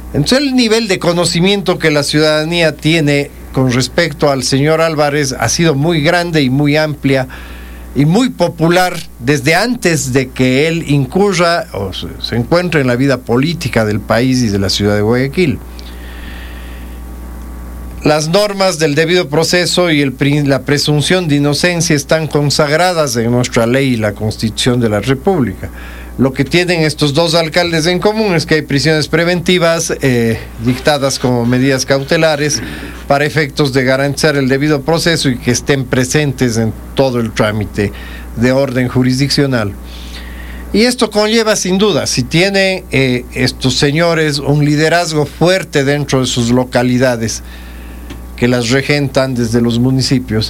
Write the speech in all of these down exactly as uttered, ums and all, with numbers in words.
Entonces el nivel de conocimiento que la ciudadanía tiene con respecto al señor Álvarez ha sido muy grande y muy amplia y muy popular desde antes de que él incurra o se, se encuentre en la vida política del país y de la ciudad de Guayaquil. Las normas del debido proceso y el, la presunción de inocencia están consagradas en nuestra ley y la Constitución de la República. Lo que tienen estos dos alcaldes en común es que hay prisiones preventivas eh, dictadas como medidas cautelares para efectos de garantizar el debido proceso y que estén presentes en todo el trámite de orden jurisdiccional. Y esto conlleva sin duda, si tienen eh, estos señores un liderazgo fuerte dentro de sus localidades, que las regentan desde los municipios,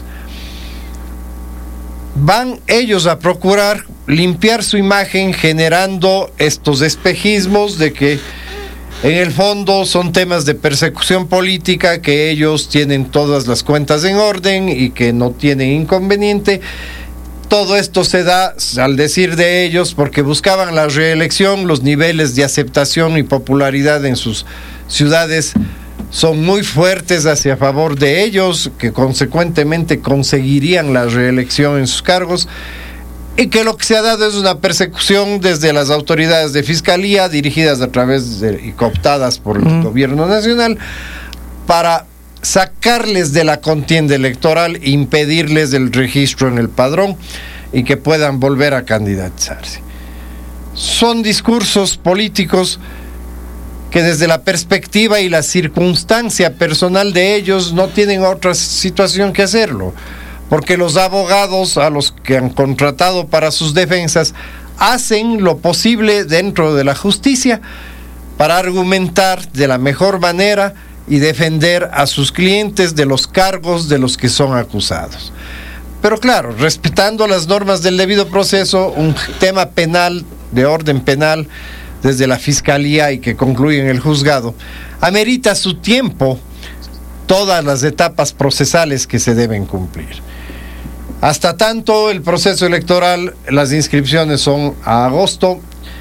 van ellos a procurar limpiar su imagen generando estos espejismos de que en el fondo son temas de persecución política, que ellos tienen todas las cuentas en orden y que no tienen inconveniente. Todo esto se da, al decir de ellos, porque buscaban la reelección. Los niveles de aceptación y popularidad en sus ciudades son muy fuertes hacia favor de ellos, que consecuentemente conseguirían la reelección en sus cargos, y que lo que se ha dado es una persecución desde las autoridades de fiscalía, dirigidas a través de, y cooptadas por el uh-huh. gobierno nacional, para sacarles de la contienda electoral, impedirles el registro en el padrón y que puedan volver a candidatizarse. Son discursos políticos que desde la perspectiva y la circunstancia personal de ellos no tienen otra situación que hacerlo, porque los abogados a los que han contratado para sus defensas hacen lo posible dentro de la justicia para argumentar de la mejor manera y defender a sus clientes de los cargos de los que son acusados. Pero claro, respetando las normas del debido proceso, un tema penal, de orden penal, desde la fiscalía y que concluye en el juzgado, amerita su tiempo todas las etapas procesales que se deben cumplir. Hasta tanto el proceso electoral, las inscripciones son a agosto,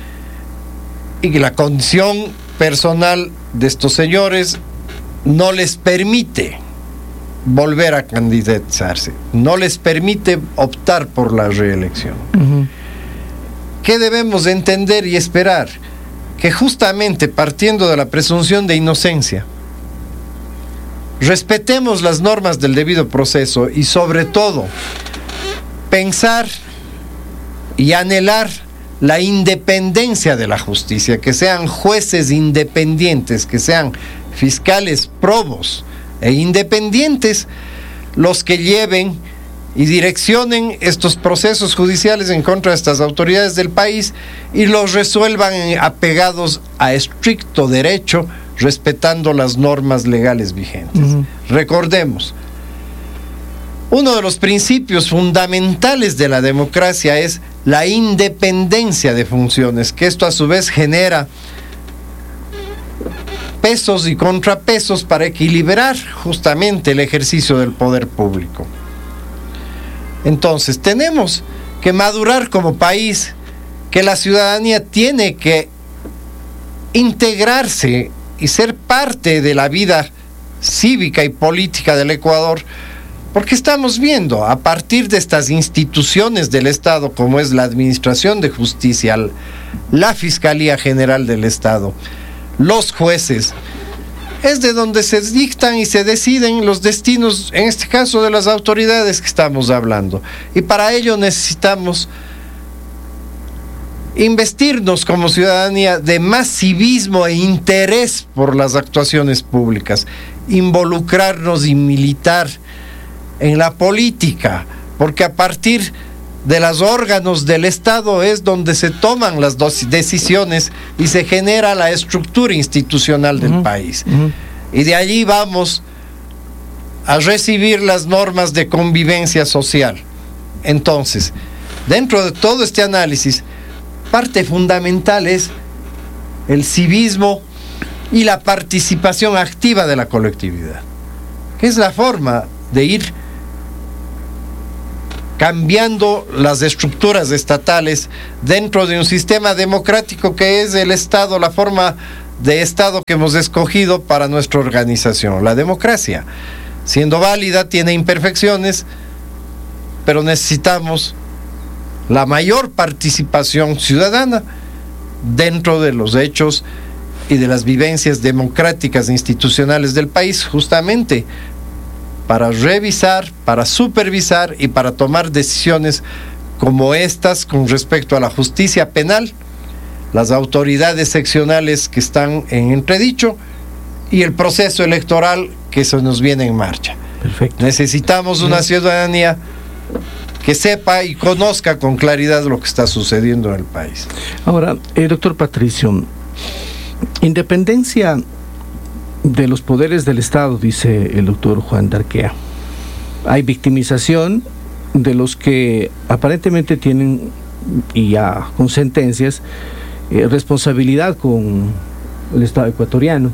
y que la condición personal de estos señores no les permite volver a candidatizarse, no les permite optar por la reelección. Uh-huh. ¿Qué debemos entender y esperar? Que justamente partiendo de la presunción de inocencia, respetemos las normas del debido proceso y sobre todo pensar y anhelar la independencia de la justicia, que sean jueces independientes, que sean fiscales probos e independientes los que lleven y direccionen estos procesos judiciales en contra de estas autoridades del país y los resuelvan apegados a estricto derecho, respetando las normas legales vigentes. Uh-huh. Recordemos, uno de los principios fundamentales de la democracia es la independencia de funciones, que esto a su vez genera pesos y contrapesos para equilibrar justamente el ejercicio del poder público. Entonces, tenemos que madurar como país, que la ciudadanía tiene que integrarse y ser parte de la vida cívica y política del Ecuador, porque estamos viendo, a partir de estas instituciones del Estado, como es la Administración de Justicia, la Fiscalía General del Estado, los jueces, es de donde se dictan y se deciden los destinos, en este caso de las autoridades que estamos hablando. Y para ello necesitamos investirnos como ciudadanía de más civismo e interés por las actuaciones públicas, involucrarnos y militar en la política, porque a partir de los órganos del Estado es donde se toman las dos decisiones y se genera la estructura institucional del uh-huh. país. Uh-huh. Y de allí vamos a recibir las normas de convivencia social. Entonces, dentro de todo este análisis, parte fundamental es el civismo y la participación activa de la colectividad, que es la forma de ir cambiando las estructuras estatales dentro de un sistema democrático que es el Estado, la forma de Estado que hemos escogido para nuestra organización. La democracia, siendo válida, tiene imperfecciones, pero necesitamos la mayor participación ciudadana dentro de los hechos y de las vivencias democráticas e institucionales del país, justamente para revisar, para supervisar y para tomar decisiones como estas con respecto a la justicia penal, las autoridades seccionales que están en entredicho y el proceso electoral que se nos viene en marcha. Perfecto. Necesitamos una ciudadanía que sepa y conozca con claridad lo que está sucediendo en el país. Ahora, eh, doctor Patricio, independencia de los poderes del Estado, dice el doctor Juan Darquea. Hay victimización de los que aparentemente tienen, y ya con sentencias, eh, responsabilidad con el Estado ecuatoriano.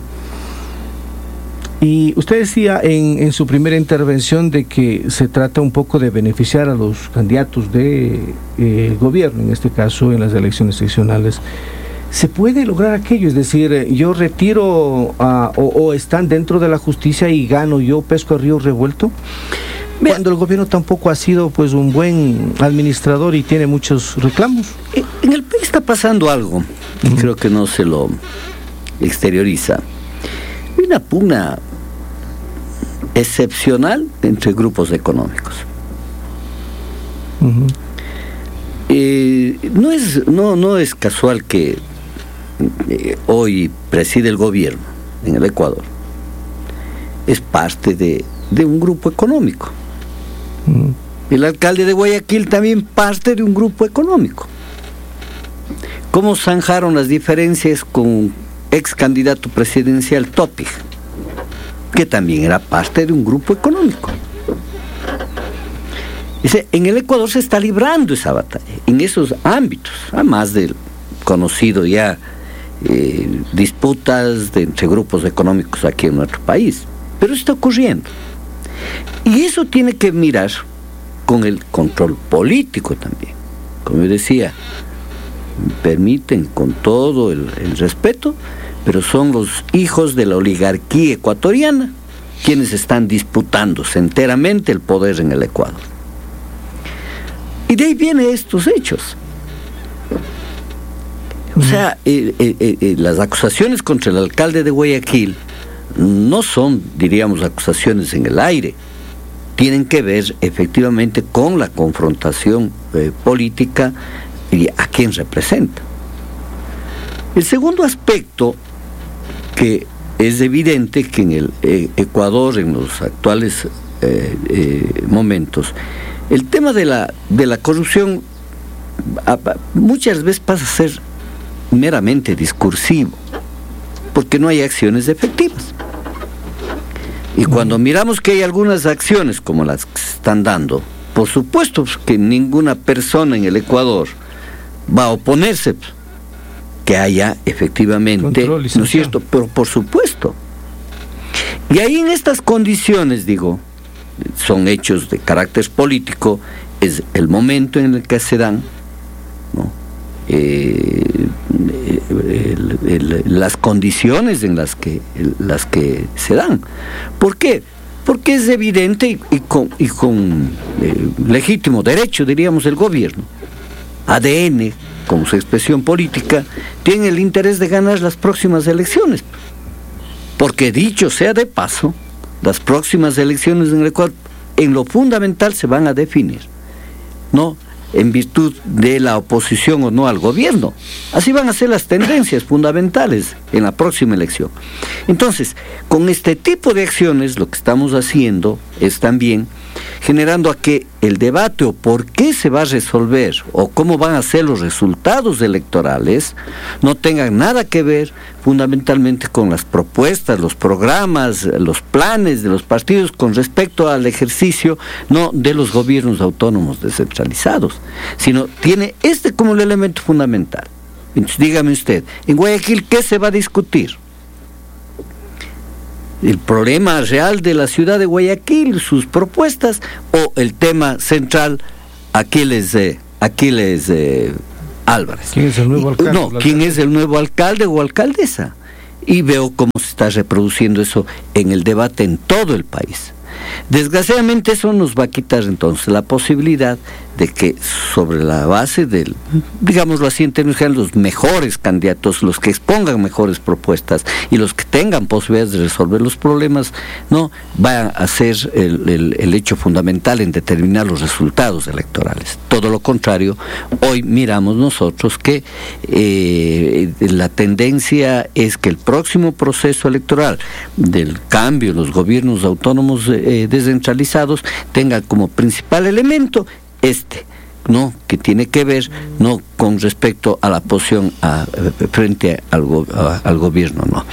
Y usted decía en, en su primera intervención de que se trata un poco de beneficiar a los candidatos de eh, gobierno, en este caso en las elecciones seccionales. ¿Se puede lograr aquello? Es decir, yo retiro uh, o, o están dentro de la justicia y gano yo, pesco a río revuelto, cuando el gobierno tampoco ha sido pues un buen administrador y tiene muchos reclamos. En el país está pasando algo, y uh-huh. creo que no se lo exterioriza. Hay una pugna excepcional entre grupos económicos. Uh-huh. Eh, no es no no es casual que eh, hoy preside el gobierno en el Ecuador. Es parte de, de un grupo económico. Uh-huh. El alcalde de Guayaquil también parte de un grupo económico. ¿Cómo zanjaron las diferencias con ex candidato presidencial Topig, que también era parte de un grupo económico? Dice, en el Ecuador se está librando esa batalla, en esos ámbitos, además del conocido ya eh, disputas de, entre grupos económicos aquí en nuestro país, pero está ocurriendo. Y eso tiene que mirar con el control político también. Como yo decía, permiten con todo el, el respeto, pero son los hijos de la oligarquía ecuatoriana quienes están disputándose enteramente el poder en el Ecuador. Y de ahí vienen estos hechos. O sea, eh, eh, eh, las acusaciones contra el alcalde de Guayaquil no son, diríamos, acusaciones en el aire. Tienen que ver efectivamente con la confrontación eh, política y a quién representa. El segundo aspecto, que es evidente que en el eh, Ecuador, en los actuales eh, eh, momentos, el tema de la, de la corrupción a, a, muchas veces pasa a ser meramente discursivo, porque no hay acciones efectivas. Y cuando miramos que hay algunas acciones como las que se están dando, por supuesto que ninguna persona en el Ecuador va a oponerse que haya efectivamente, ¿no es cierto? Pero por supuesto. Y ahí en estas condiciones, digo, son hechos de carácter político, es el momento en el que se dan, ¿no? eh, el, el, las condiciones en las que, las que se dan. ¿Por qué? Porque es evidente y, y con, y con eh, legítimo derecho, diríamos, el gobierno, A D N, como su expresión política, tiene el interés de ganar las próximas elecciones. Porque dicho sea de paso, las próximas elecciones en el Ecuador, en lo fundamental se van a definir, no en virtud de la oposición o no al gobierno. Así van a ser las tendencias fundamentales en la próxima elección. Entonces, con este tipo de acciones, lo que estamos haciendo es también generando a que el debate o por qué se va a resolver o cómo van a ser los resultados electorales no tengan nada que ver fundamentalmente con las propuestas, los programas, los planes de los partidos con respecto al ejercicio no de los gobiernos autónomos descentralizados, sino tiene este como el elemento fundamental. Entonces, dígame usted, en Guayaquil, ¿qué se va a discutir? ¿El problema real de la ciudad de Guayaquil, sus propuestas, o el tema central, Aquiles, eh, Aquiles eh, Álvarez? ¿Quién es el nuevo alcalde? No, ¿quién es el nuevo alcalde o alcaldesa? y veo cómo se está reproduciendo eso en el debate en todo el país. Desgraciadamente eso nos va a quitar entonces la posibilidad de que sobre la base del, digámoslo así en términos generales, los mejores candidatos, los que expongan mejores propuestas y los que tengan posibilidades de resolver los problemas, no vayan a ser el, el, el hecho fundamental en determinar los resultados electorales. Todo lo contrario, hoy miramos nosotros que eh, la tendencia es que el próximo proceso electoral del cambio, los gobiernos autónomos eh, descentralizados, tenga como principal elemento este, ¿no?, que tiene que ver, no con respecto a la posición a, frente al, go, a, al gobierno, no.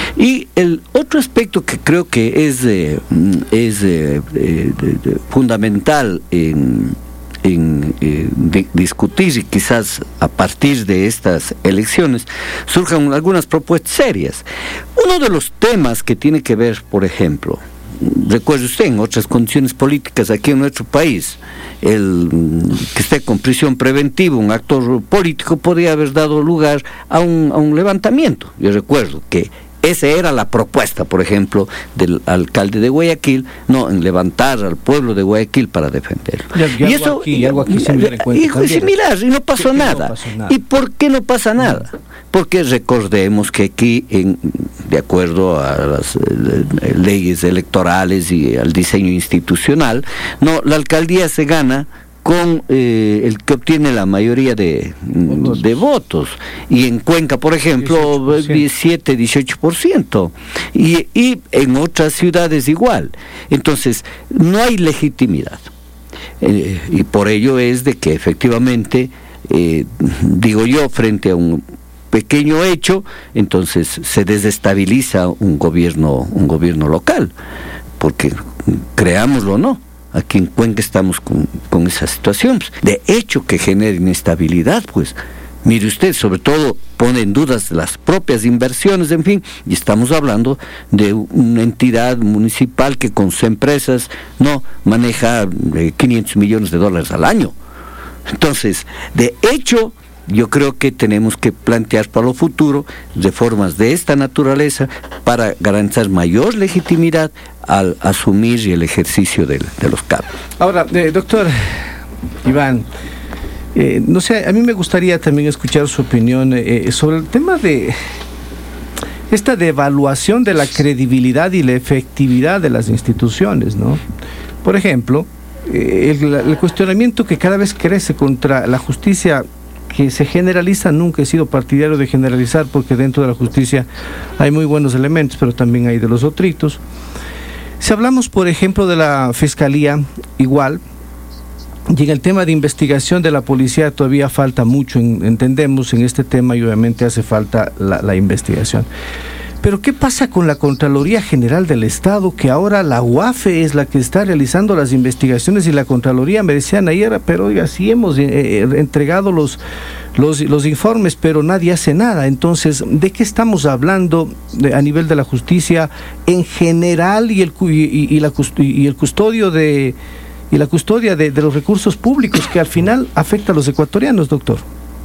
Y el otro aspecto que creo que es eh, es eh, eh, de, de, fundamental en, en eh, de, discutir, y quizás a partir de estas elecciones surjan algunas propuestas serias. Uno de los temas que tiene que ver, por ejemplo, recuerde usted, en otras condiciones políticas aquí en nuestro país, el que esté con prisión preventiva, un actor político, podría haber dado lugar a un, a un levantamiento. Yo recuerdo que esa era la propuesta, por ejemplo, del alcalde de Guayaquil, no, en levantar al pueblo de Guayaquil para defenderlo. Y, y, y eso, aquí, y algo aquí similar, en cuenta, y, similar, y no pasó nada. No pasó nada. ¿Y por qué no pasa nada? Porque recordemos que aquí, en, de acuerdo a las eh, leyes electorales y al diseño institucional, no, la alcaldía se gana con eh, el que obtiene la mayoría de, de votos. Y en Cuenca, por ejemplo, diecisiete, dieciocho por ciento. Y, y en otras ciudades igual. Entonces, no hay legitimidad. Eh, y por ello es de que efectivamente, eh, digo yo, frente a un pequeño hecho, entonces se desestabiliza un gobierno, un gobierno local. Porque, creámoslo o no, aquí en Cuenca estamos con, con esa situación. De hecho, que genera inestabilidad, pues, mire usted, sobre todo pone en dudas las propias inversiones, en fin, y estamos hablando de una entidad municipal que con sus empresas no maneja eh, quinientos millones de dólares al año. Entonces, de hecho, yo creo que tenemos que plantear para lo futuro reformas de esta naturaleza para garantizar mayor legitimidad al asumir y el ejercicio de, de los cargos. Ahora, eh, doctor Iván, eh, no sé, a mí me gustaría también escuchar su opinión eh, sobre el tema de esta devaluación de la credibilidad y la efectividad de las instituciones, ¿no? Por ejemplo, eh, el, el cuestionamiento que cada vez crece contra la justicia, que se generaliza. Nunca he sido partidario de generalizar, porque dentro de la justicia hay muy buenos elementos, pero también hay de los otritos. Si hablamos, por ejemplo, de la Fiscalía, igual, y en el tema de investigación de la policía todavía falta mucho, en, entendemos en este tema, y obviamente hace falta la, la investigación. Pero ¿qué pasa con la Contraloría General del Estado? Que ahora la U A F E es la que está realizando las investigaciones, y la Contraloría, me decían ayer, pero oiga, sí hemos eh, entregado los, los, los informes, pero nadie hace nada. Entonces, ¿de qué estamos hablando de, a nivel de la justicia en general, y el, y, y la, y el custodio de, y la custodia de, de los recursos públicos, que al final afecta a los ecuatorianos, doctor?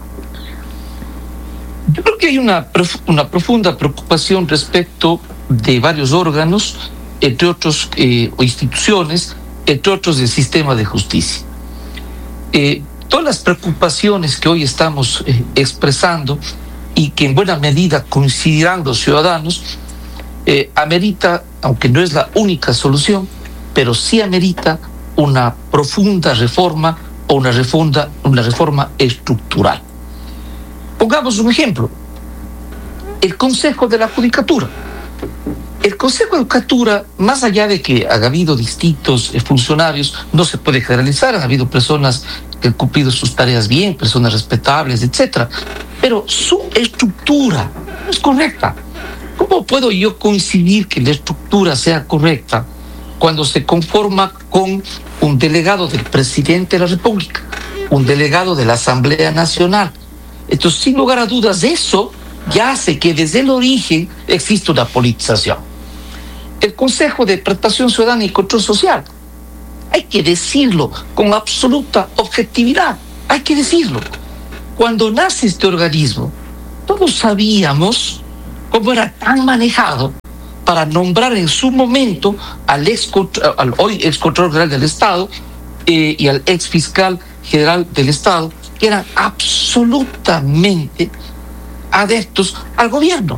Yo creo que hay una, una profunda preocupación respecto de varios órganos, entre otros, eh, o instituciones, entre otros del sistema de justicia. Eh, todas las preocupaciones que hoy estamos eh, expresando, y que en buena medida coincidirán los ciudadanos, eh, amerita, aunque no es la única solución, pero sí amerita una profunda reforma, o una reforma, una reforma estructural. Pongamos un ejemplo: el Consejo de la Judicatura. El Consejo de la Judicatura, más allá de que ha habido distintos funcionarios, no se puede generalizar, han habido personas que han cumplido sus tareas bien, personas respetables, etcétera, pero su estructura no es correcta. ¿Cómo puedo yo coincidir que la estructura sea correcta cuando se conforma con un delegado del presidente de la República, un delegado de la Asamblea Nacional? Entonces, sin lugar a dudas, eso ya hace que desde el origen existe una politización. El Consejo de Prestación Ciudadana y Control Social, hay que decirlo con absoluta objetividad, hay que decirlo. Cuando nace este organismo, todos sabíamos cómo era tan manejado para nombrar en su momento al, ex, al hoy ex Contralor General del Estado eh, y al ex Fiscal General del Estado, que eran absolutamente adeptos al gobierno.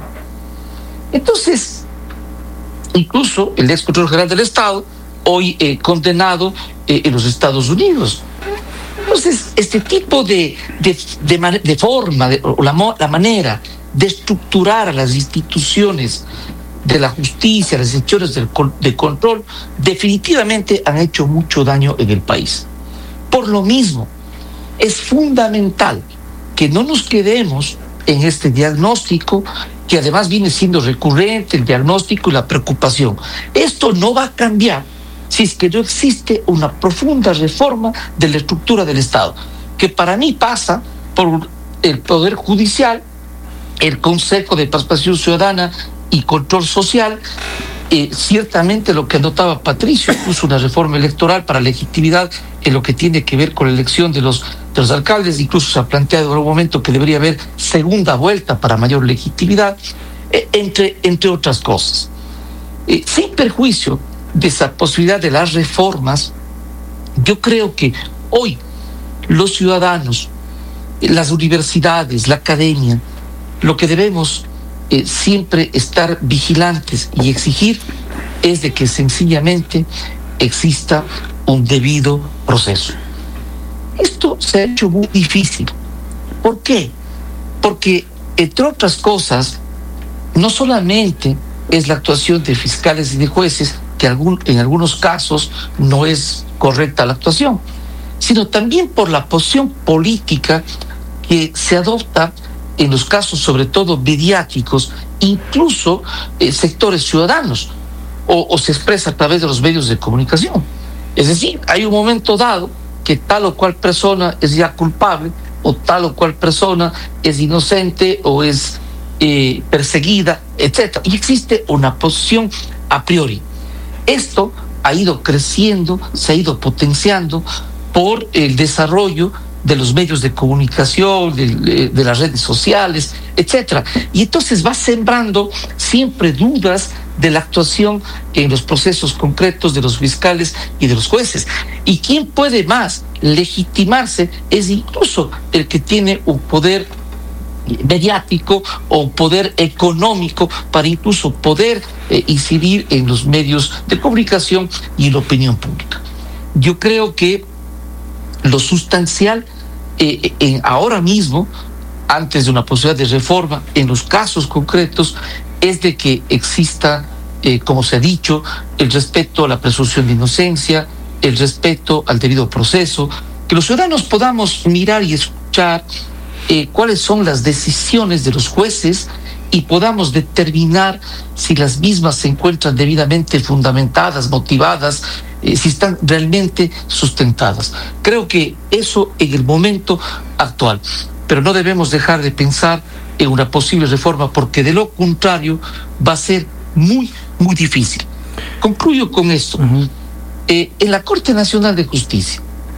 Entonces, incluso el ex Contralor General del Estado, hoy eh, condenado eh, en los Estados Unidos. Entonces, este tipo de, de, de, de forma, de, o la, la manera de estructurar a las instituciones de la justicia, las instituciones del, de control, definitivamente han hecho mucho daño en el país. Por lo mismo, es fundamental que no nos quedemos en este diagnóstico, que además viene siendo recurrente, el diagnóstico y la preocupación. Esto no va a cambiar si es que no existe una profunda reforma de la estructura del Estado, que para mí pasa por el Poder Judicial, el Consejo de Participación Ciudadana y Control Social, eh, ciertamente lo que anotaba Patricio, incluso una reforma electoral para legitimidad en lo que tiene que ver con la elección de los, de los alcaldes, incluso se ha planteado en algún momento que debería haber segunda vuelta para mayor legitimidad, eh, entre, entre otras cosas. Eh, sin perjuicio de esa posibilidad de las reformas, yo creo que hoy los ciudadanos, las universidades, la academia, lo que debemos eh, siempre estar vigilantes y exigir es de que sencillamente exista un debido proceso. Esto se ha hecho muy difícil. ¿Por qué? Porque, entre otras cosas, no solamente es la actuación de fiscales y de jueces, que algún, en algunos casos no es correcta la actuación, sino también por la posición política que se adopta en los casos, sobre todo mediáticos, incluso eh, sectores ciudadanos, o, o se expresa a través de los medios de comunicación. Es decir, hay un momento dado que tal o cual persona es ya culpable, o tal o cual persona es inocente o es eh, perseguida, etcétera. Y existe una posición a priori. Esto ha ido creciendo, se ha ido potenciando por el desarrollo de los medios de comunicación, de, de las redes sociales, etcétera. Y entonces va sembrando siempre dudas de la actuación en los procesos concretos de los fiscales y de los jueces. ¿Y quién puede más legitimarse? Es incluso el que tiene un poder mediático o poder económico para incluso poder eh, incidir en los medios de comunicación y en la opinión pública. Yo creo que lo sustancial eh, en, ahora mismo, antes de una posibilidad de reforma, en los casos concretos, es de que exista, eh, como se ha dicho, el respeto a la presunción de inocencia, el respeto al debido proceso, que los ciudadanos podamos mirar y escuchar Eh, cuáles son las decisiones de los jueces y podamos determinar si las mismas se encuentran debidamente fundamentadas, motivadas, eh, si están realmente sustentadas. Creo que eso en el momento actual, pero no debemos dejar de pensar en una posible reforma, porque de lo contrario va a ser muy, muy difícil. Concluyo con esto. Uh-huh. Eh, en la Corte Nacional de Justicia,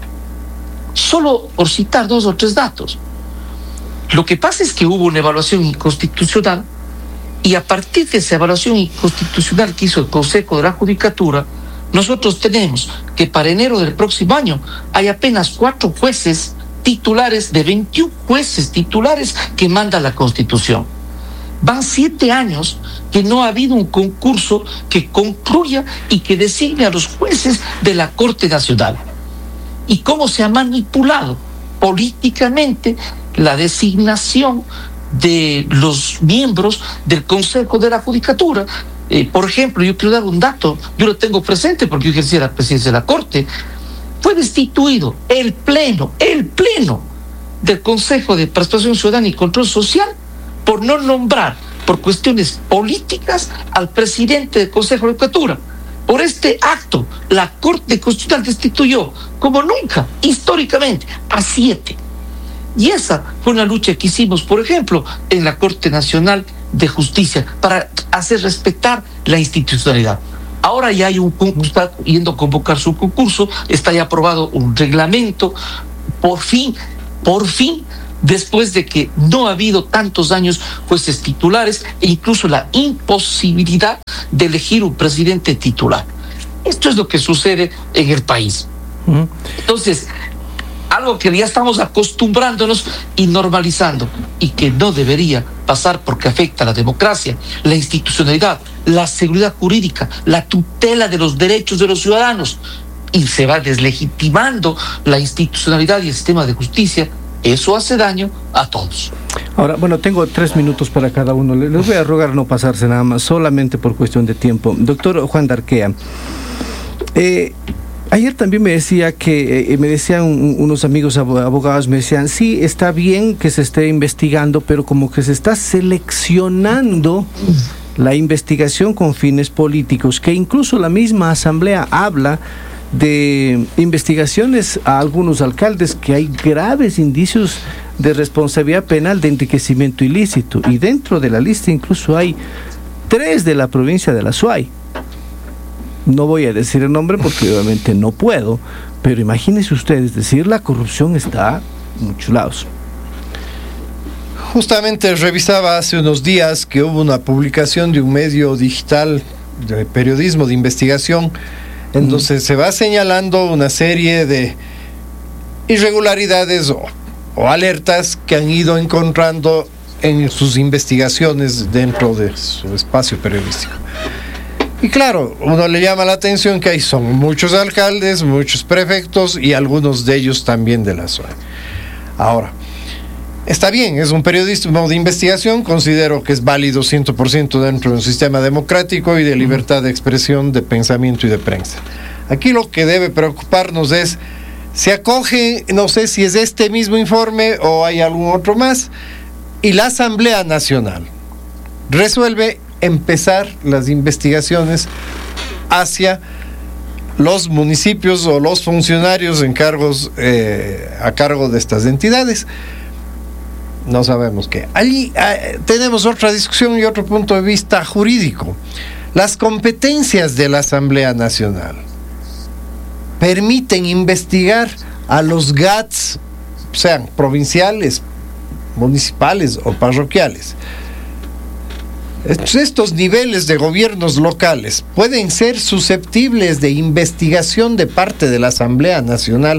solo por citar dos o tres datos, lo que pasa es que hubo una evaluación inconstitucional y a partir de esa evaluación inconstitucional que hizo el Consejo de la Judicatura, nosotros tenemos que para enero del próximo año hay apenas cuatro jueces titulares de veintiún jueces titulares que manda la Constitución. Van siete años que no ha habido un concurso que concluya y que designe a los jueces de la Corte Nacional. ¿Y cómo se ha manipulado políticamente la designación de los miembros del Consejo de la Judicatura? Eh, por ejemplo, yo quiero dar un dato, yo lo tengo presente porque yo ejercí la presidencia de la Corte. Fue destituido el pleno, el pleno del Consejo de Participación Ciudadana y Control Social por no nombrar, por cuestiones políticas, al presidente del Consejo de la Judicatura. Por este acto, la Corte Constitucional destituyó, como nunca, históricamente, a siete. Y esa fue una lucha que hicimos, por ejemplo, en la Corte Nacional de Justicia, para hacer respetar la institucionalidad. Ahora ya hay un concurso, está yendo a convocar su concurso, está ya aprobado un reglamento, por fin, por fin después de que no ha habido tantos años jueces titulares e incluso la imposibilidad de elegir un presidente titular. Esto es lo que sucede en el país. Uh-huh. Entonces, algo que ya estamos acostumbrándonos y normalizando y que no debería pasar porque afecta a la democracia, la institucionalidad, la seguridad jurídica, la tutela de los derechos de los ciudadanos, y se va deslegitimando la institucionalidad y el sistema de justicia. Eso hace daño a todos. Ahora, bueno, tengo tres minutos para cada uno. Les voy a rogar no pasarse nada más, solamente por cuestión de tiempo. Doctor Juan Darquea, eh, ayer también me decía que, eh, me decían unos amigos abogados, me decían, sí, está bien que se esté investigando, pero como que se está seleccionando la investigación con fines políticos, que incluso la misma Asamblea habla de investigaciones a algunos alcaldes que hay graves indicios de responsabilidad penal de enriquecimiento ilícito, y dentro de la lista incluso hay tres de la provincia de la Suay. No voy a decir el nombre porque obviamente no puedo, pero imagínense ustedes, decir la corrupción está en muchos lados. Justamente revisaba hace unos días que hubo una publicación de un medio digital de periodismo de investigación en donde se va señalando una serie de irregularidades o, o alertas que han ido encontrando en sus investigaciones dentro de su espacio periodístico. Y claro, uno le llama la atención que ahí son muchos alcaldes, muchos prefectos y algunos de ellos también de la zona. Ahora, está bien, es un periodismo de investigación, considero que es válido cien por ciento dentro de un sistema democrático y de libertad de expresión, de pensamiento y de prensa. Aquí lo que debe preocuparnos es, se acoge, no sé si es este mismo informe o hay algún otro más, y la Asamblea Nacional resuelve empezar las investigaciones hacia los municipios o los funcionarios en cargos, eh, a cargo de estas entidades. No sabemos qué. Allí eh, tenemos otra discusión y otro punto de vista jurídico. Las competencias de la Asamblea Nacional permiten investigar a los G A Ts, sean provinciales, municipales o parroquiales. Estos niveles de gobiernos locales pueden ser susceptibles de investigación de parte de la Asamblea Nacional.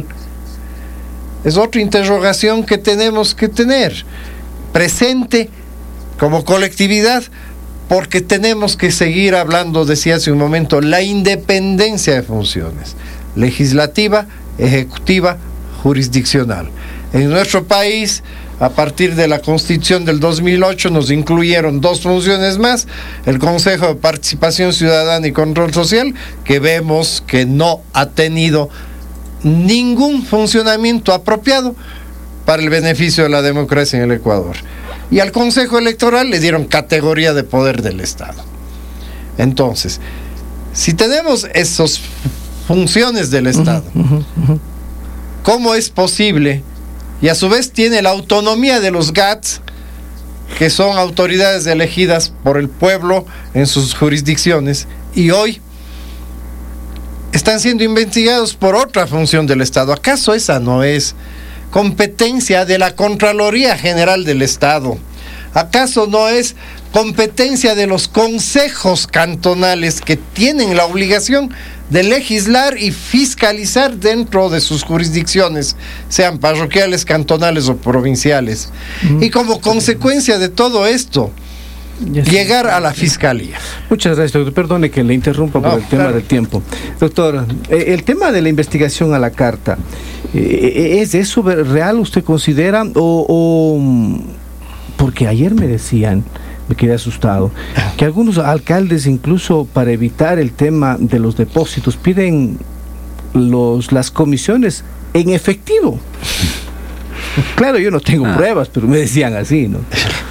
Es otra interrogación que tenemos que tener presente como colectividad, porque tenemos que seguir hablando, decía hace un momento, la independencia de funciones, legislativa, ejecutiva, jurisdiccional. En nuestro país, a partir de la Constitución del dos mil ocho, nos incluyeron dos funciones más, el Consejo de Participación Ciudadana y Control Social, que vemos que no ha tenido ningún funcionamiento apropiado para el beneficio de la democracia en el Ecuador. Y al Consejo Electoral le dieron categoría de poder del Estado. Entonces, si tenemos esas funciones del Estado, uh-huh, uh-huh. ¿cómo es posible? Y a su vez tiene la autonomía de los G A Ts, que son autoridades elegidas por el pueblo en sus jurisdicciones, y hoy están siendo investigados por otra función del Estado. ¿Acaso esa no es competencia de la Contraloría General del Estado? ¿Acaso no es competencia de los consejos cantonales, que tienen la obligación de legislar y fiscalizar dentro de sus jurisdicciones, sean parroquiales, cantonales o provinciales? Mm. Y como consecuencia de todo esto, yes, llegar a la fiscalía. Muchas gracias, doctor. Perdone que le interrumpa por no, el tema claro. del tiempo. Doctor, eh, el tema de la investigación a la carta, eh, ¿es eso real, usted considera? O, o porque ayer me decían, me quedé asustado, que algunos alcaldes, incluso para evitar el tema de los depósitos, piden los, las comisiones en efectivo. Claro, yo no tengo ah. pruebas, pero me decían así, ¿no?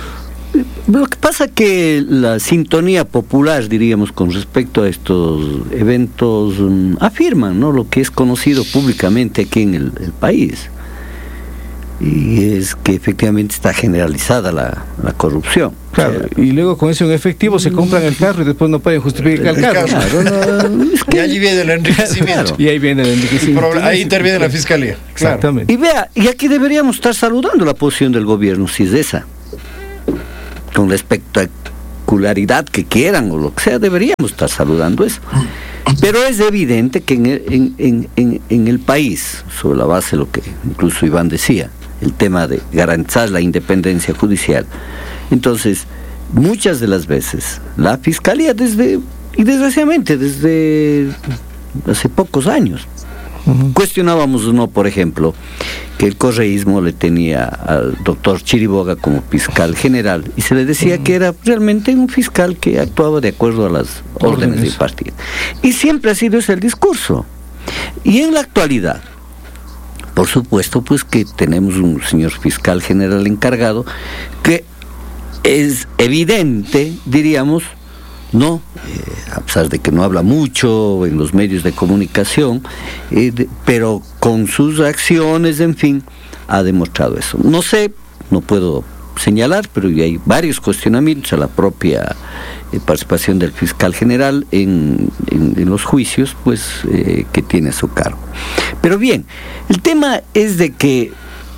Lo que pasa es que la sintonía popular, diríamos, con respecto a estos eventos, um, afirman, ¿no?, lo que es conocido públicamente aquí en el, el país. y es que efectivamente está generalizada la, la corrupción. Claro, o sea, y luego con eso en efectivo se compran el carro y después no pueden justificar el, el carro. carro. Claro, no, es que, y allí viene el enriquecimiento. Claro. Y ahí viene el enriquecimiento. Ahí interviene la fiscalía. Claro. Exactamente. Y vea, y aquí deberíamos estar saludando la posición del gobierno, si es esa. Con la espectacularidad que quieran o lo que sea, deberíamos estar saludando eso. Pero es evidente que en el, en, en, en, en el país, sobre la base de lo que incluso Iván decía, el tema de garantizar la independencia judicial, entonces muchas de las veces la fiscalía desde, y desgraciadamente desde hace pocos años, uh-huh. cuestionábamos no, por ejemplo, que el correísmo le tenía al doctor Chiriboga como fiscal general y se le decía uh-huh. que era realmente un fiscal que actuaba de acuerdo a las órdenes del partido. Y siempre ha sido ese el discurso. Y en la actualidad, por supuesto, pues que tenemos un señor fiscal general encargado que es evidente, diríamos, no, eh, a pesar de que no habla mucho en los medios de comunicación, eh, de, pero con sus acciones, en fin, ha demostrado eso. No sé, no puedo señalar, pero hay varios cuestionamientos a la propia eh, participación del fiscal general en, en, en los juicios, pues, eh, que tiene a su cargo. Pero bien, el tema es de que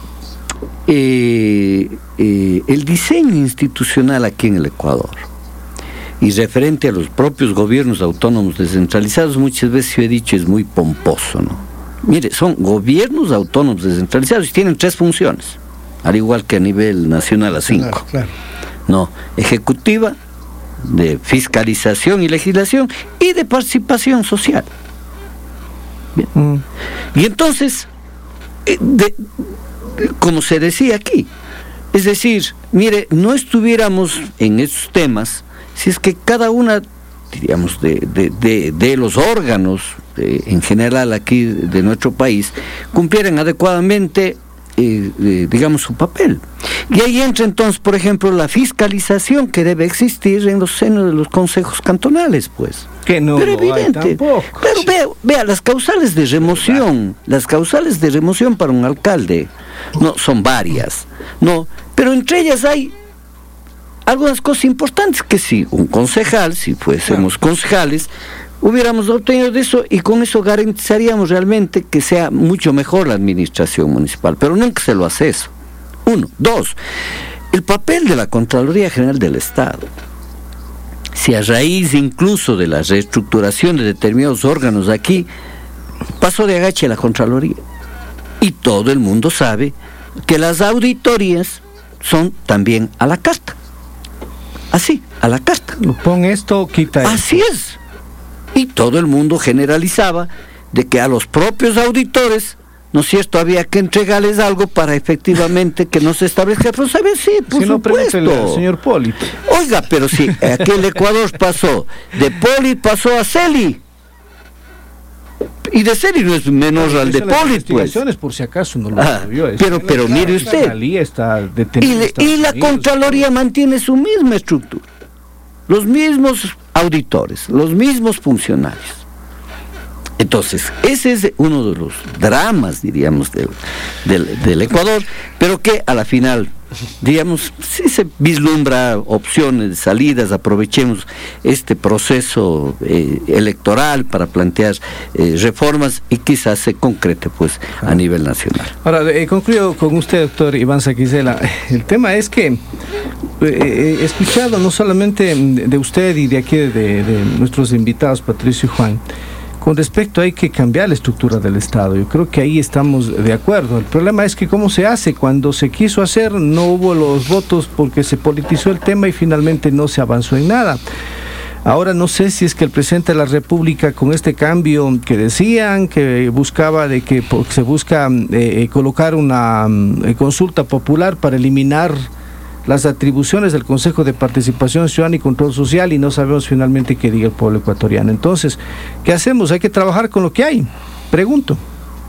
eh, eh, el diseño institucional aquí en el Ecuador, y referente a los propios gobiernos autónomos descentralizados, muchas veces yo he dicho es muy pomposo, ¿no? Mire, son gobiernos autónomos descentralizados y tienen tres funciones, al igual que a nivel nacional a cinco. Claro, claro. No, ejecutiva, de fiscalización y legislación y de participación social. Bien. Mm. Y entonces, de, de, como se decía aquí, es decir, mire, no estuviéramos en esos temas si es que cada una, diríamos, de, de, de, de los órganos de, en general aquí de nuestro país cumplieran adecuadamente eh, eh, digamos su papel. Y ahí entra entonces, por ejemplo, la fiscalización que debe existir en los senos de los consejos cantonales, pues. Que no pero lo evidente, hay tampoco. Pero vea, vea, las causales de remoción, las causales de remoción para un alcalde, no, son varias, no, pero entre ellas hay algunas cosas importantes que si un concejal, si fuésemos concejales, hubiéramos obtenido de eso y con eso garantizaríamos realmente que sea mucho mejor la administración municipal, pero nunca se lo hace eso. Uno. Dos, el papel de la Contraloría General del Estado. Si a raíz incluso de la reestructuración de determinados órganos aquí, pasó de agache a la Contraloría. Y todo el mundo sabe que las auditorías son también a la carta. Así, a la carta. Pon esto, quita esto. Así es. Y todo el mundo generalizaba de que a los propios auditores, ¿no es cierto?, había que entregarles algo para efectivamente que no se establezca. Pero ¿sabes? Sí, por si no, supuesto. Al señor Polit. Oiga, pero si aquel Ecuador pasó, de Polit pasó a Celi. Y de Celi no es menor al de Polit, pues. Por si acaso no lo ah, vio. Pero, pero claro, mire usted. Está y, le, y la Contraloría mantiene su misma estructura. Los mismos auditores, los mismos funcionarios. Entonces, ese es uno de los dramas, diríamos, del, del, del Ecuador, pero que a la final, digamos, sí se vislumbra opciones, salidas, aprovechemos este proceso eh, electoral para plantear eh, reformas y quizás se concrete pues a nivel nacional. Ahora, eh, concluyo con usted, doctor Iván Saquicela. El tema es que eh, he escuchado no solamente de usted y de aquí de, de nuestros invitados, Patricio y Juan, con respecto hay que cambiar la estructura del Estado. Yo creo que ahí estamos de acuerdo. El problema es que cómo se hace. Cuando se quiso hacer no hubo los votos porque se politizó el tema y finalmente no se avanzó en nada. Ahora no sé si es que el presidente de la República, con este cambio que decían, que buscaba de que se busca eh, colocar una eh, consulta popular para eliminar las atribuciones del Consejo de Participación Ciudadana y Control Social, y no sabemos finalmente qué diga el pueblo ecuatoriano. Entonces, ¿qué hacemos? Hay que trabajar con lo que hay. Pregunto.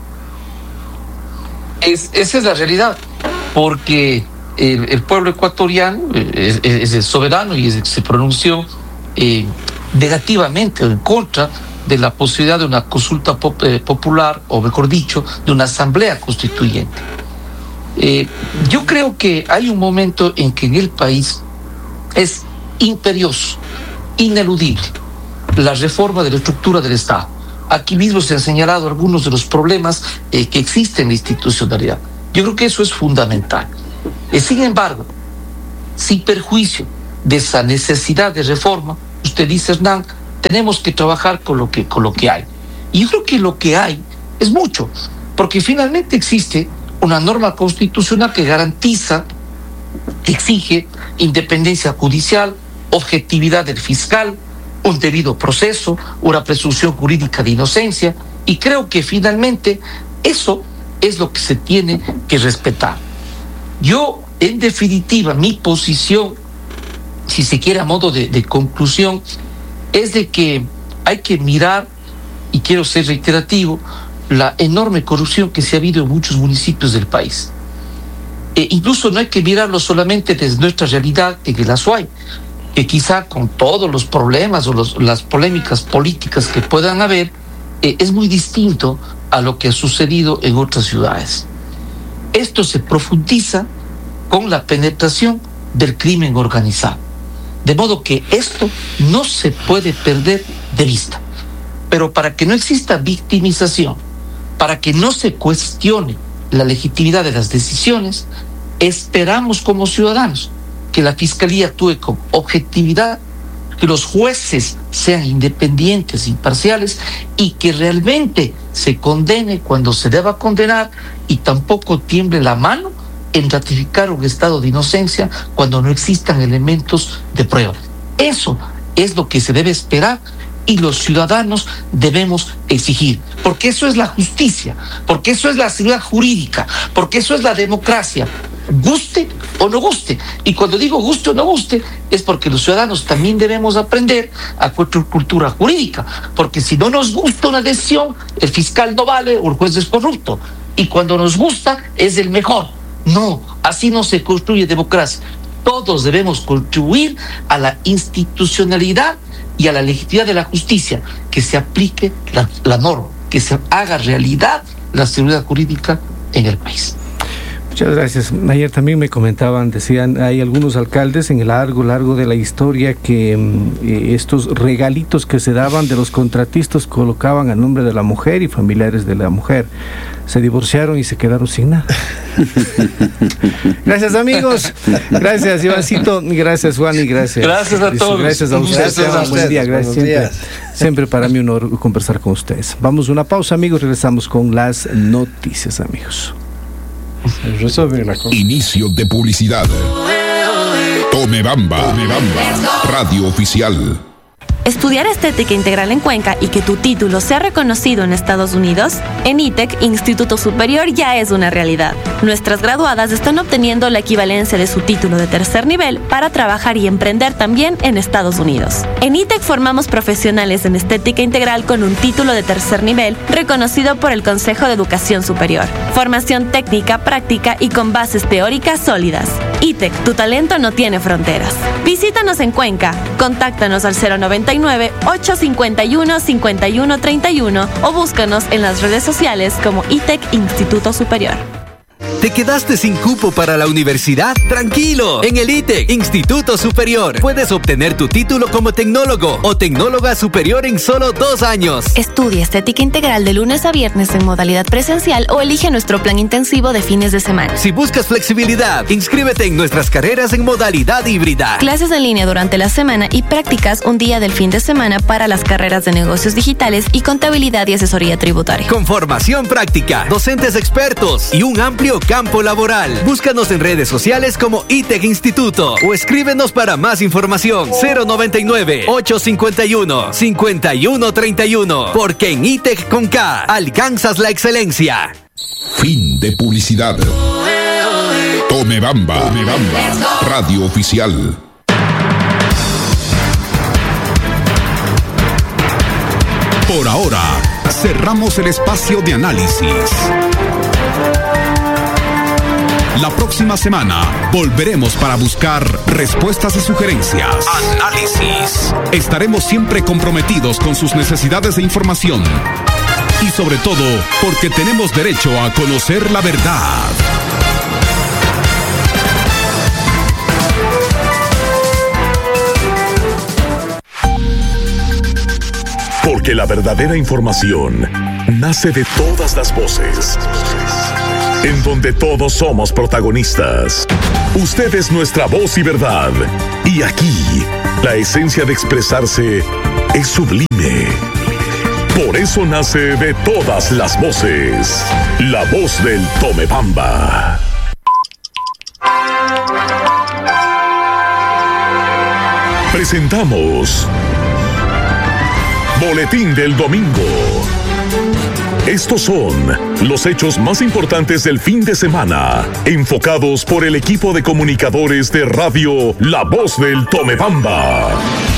Es, esa es la realidad, porque el, el pueblo ecuatoriano es, es el soberano y es, se pronunció eh, negativamente o en contra de la posibilidad de una consulta pop, eh, popular, o mejor dicho, de una asamblea constituyente. Eh, yo creo que hay un momento en que en el país es imperioso, ineludible, la reforma de la estructura del Estado. Aquí mismo se han señalado algunos de los problemas eh, que existen en la institucionalidad. Yo creo que eso es fundamental. Eh, sin embargo, sin perjuicio de esa necesidad de reforma, usted dice, Hernán, tenemos que trabajar con lo que, con lo que hay. Y yo creo que lo que hay es mucho, porque finalmente existe una norma constitucional que garantiza, que exige independencia judicial, objetividad del fiscal, un debido proceso, una presunción jurídica de inocencia, y creo que finalmente eso es lo que se tiene que respetar. Yo, en definitiva, mi posición, si se quiere a modo de, de conclusión, es de que hay que mirar, y quiero ser reiterativo, la enorme corrupción que se ha habido en muchos municipios del país. E incluso no hay que mirarlo solamente desde nuestra realidad en el Azuay, que quizá con todos los problemas o los, las polémicas políticas que puedan haber, eh, es muy distinto a lo que ha sucedido en otras ciudades. Esto se profundiza con la penetración del crimen organizado. De modo que esto no se puede perder de vista. Pero para que no exista victimización, para que no se cuestione la legitimidad de las decisiones, esperamos como ciudadanos que la Fiscalía actúe con objetividad, que los jueces sean independientes, imparciales, y que realmente se condene cuando se deba condenar, y tampoco tiemble la mano en ratificar un estado de inocencia cuando no existan elementos de prueba. Eso es lo que se debe esperar y los ciudadanos debemos exigir, porque eso es la justicia, porque eso es la seguridad jurídica, porque eso es la democracia, guste o no guste. Y cuando digo guste o no guste, es porque los ciudadanos también debemos aprender a nuestra cultura jurídica, porque si no nos gusta una decisión, el fiscal no vale o el juez es corrupto, y cuando nos gusta es el mejor. No, así no se construye democracia. Todos debemos contribuir a la institucionalidad y a la legitimidad de la justicia, que se aplique la, la norma, que se haga realidad la seguridad jurídica en el país. Muchas gracias. Ayer también me comentaban, decían, hay algunos alcaldes en el largo, largo de la historia que eh, estos regalitos que se daban de los contratistas colocaban a nombre de la mujer y familiares de la mujer. Se divorciaron y se quedaron sin nada. Gracias, amigos. Gracias, Ivancito. Gracias, Juan, y gracias. Gracias a todos. Gracias a ustedes. Gracias a ustedes. Buen día. Gracias. Siempre, siempre para mí un honor conversar con ustedes. Vamos a una pausa, amigos. Regresamos con las noticias, amigos. Inicio de publicidad. Tome Bamba. Tome Bamba. Radio oficial. ¿Estudiar estética integral en Cuenca y que tu título sea reconocido en Estados Unidos? En I T E C, Instituto Superior, ya es una realidad. Nuestras graduadas están obteniendo la equivalencia de su título de tercer nivel para trabajar y emprender también en Estados Unidos. En I T E C formamos profesionales en estética integral con un título de tercer nivel reconocido por el Consejo de Educación Superior. Formación técnica, práctica y con bases teóricas sólidas. I T E C, tu talento no tiene fronteras. Visítanos en Cuenca. Contáctanos al cero noventa y nueve, ocho cincuenta y uno, cincuenta y uno treinta y uno o búscanos en las redes sociales como I T E C Instituto Superior. ¿Te quedaste sin cupo para la universidad? ¡Tranquilo! En el I T E C Instituto Superior puedes obtener tu título como tecnólogo o tecnóloga superior en solo dos años. Estudia estética integral de lunes a viernes en modalidad presencial o elige nuestro plan intensivo de fines de semana. Si buscas flexibilidad, inscríbete en nuestras carreras en modalidad híbrida. Clases en línea durante la semana y prácticas un día del fin de semana para las carreras de negocios digitales y contabilidad y asesoría tributaria. Con formación práctica, docentes expertos y un amplio campo laboral. Búscanos en redes sociales como I T E C Instituto o escríbenos para más información cero noventa y nueve, ocho cincuenta y uno, cincuenta y uno treinta y uno, porque en I T E C con K alcanzas la excelencia. Fin de publicidad. Tome Bamba. Tome Bamba. Radio oficial. Por ahora, cerramos el espacio de análisis. La próxima semana volveremos para buscar respuestas y sugerencias. Análisis. Estaremos siempre comprometidos con sus necesidades de información. Y sobre todo, porque tenemos derecho a conocer la verdad. porque la verdadera información nace de todas las voces, en donde todos somos protagonistas. Usted es nuestra voz y verdad, y aquí la esencia de expresarse es sublime. Por eso nace de todas las voces, la voz del Tomebamba. Presentamos Boletín del Domingo. Estos son los hechos más importantes del fin de semana, enfocados por el equipo de comunicadores de radio La Voz del Tomebamba.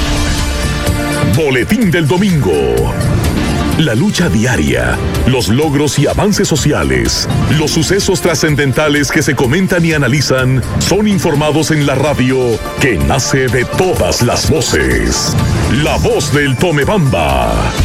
Boletín del Domingo. La lucha diaria, los logros y avances sociales, los sucesos trascendentales que se comentan y analizan son informados en la radio que nace de todas las voces. La Voz del Tomebamba.